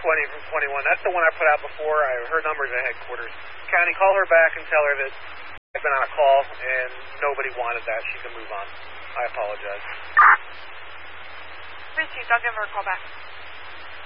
from 21. That's the one I put out before. Her number's at headquarters. County, call her back and tell her that I've been on a call and nobody wanted that. She can move on. I apologize. Please, Chief, I'll give her a call back.